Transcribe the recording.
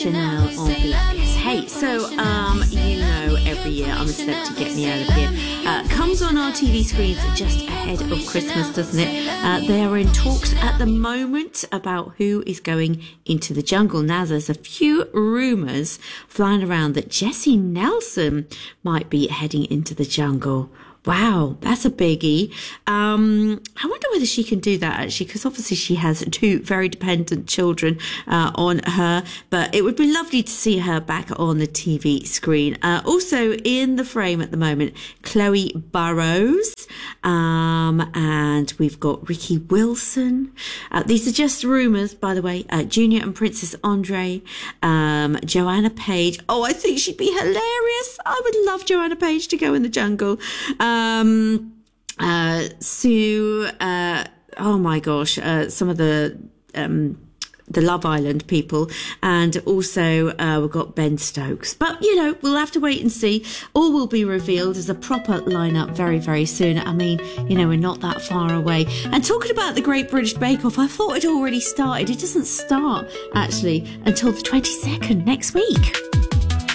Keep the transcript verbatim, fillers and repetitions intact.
Chanel on B T S. Hey, so um, you know, every year I'm a Celeb to Get Me Out of Here uh, comes on our T V screens just ahead of Christmas, doesn't it? Uh, they are in talks at the moment about who is going into the jungle. Now, there's a few rumours flying around that Jessie Nelson might be heading into the jungle. Wow, that's a biggie. Um, I wonder whether she can do that, actually, because obviously she has two very dependent children uh, on her. But it would be lovely to see her back on the T V screen. Uh, also in the frame at the moment, Chloe Burrows. Um, and we've got Ricky Wilson. Uh, these are just rumours, by the way. Uh, Junior and Princess Andre. Um, Joanna Page. Oh, I think she'd be hilarious. I would love Joanna Page to go in the jungle. Um, uh, Sue, uh, oh my gosh, uh, some of the, um, the Love Island people, and also uh, we've got Ben Stokes. But, you know, we'll have to wait and see. All will be revealed as a proper lineup very, very soon. I mean, you know, we're not that far away. And talking about the Great British Bake Off, I thought it already started. It doesn't start, actually, until the twenty-second next week.